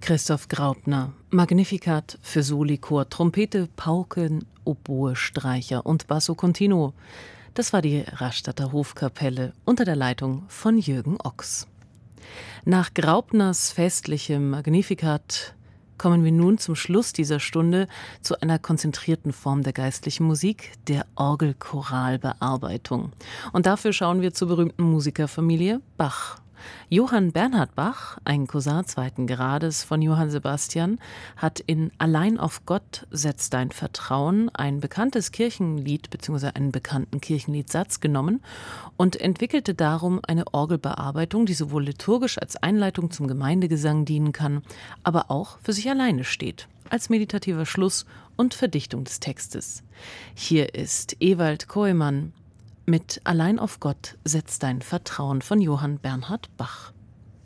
Christoph Graupner, Magnificat für Soli-Chor, Trompete, Pauken, Oboe, Streicher und Basso Continuo. Das war die Rastatter Hofkapelle unter der Leitung von Jürgen Ochs. Nach Graupners festlichem Magnificat kommen wir nun zum Schluss dieser Stunde zu einer konzentrierten Form der geistlichen Musik, der Orgelchoralbearbeitung. Und dafür schauen wir zur berühmten Musikerfamilie Bach. Johann Bernhard Bach, ein Cousin zweiten Grades von Johann Sebastian, hat in Allein auf Gott setzt dein Vertrauen ein bekanntes Kirchenlied bzw. einen bekannten Kirchenliedsatz genommen und entwickelte darum eine Orgelbearbeitung, die sowohl liturgisch als Einleitung zum Gemeindegesang dienen kann, aber auch für sich alleine steht, als meditativer Schluss und Verdichtung des Textes. Hier ist Ewald Koemann mit Allein auf Gott setzt dein Vertrauen von Johann Bernhard Bach.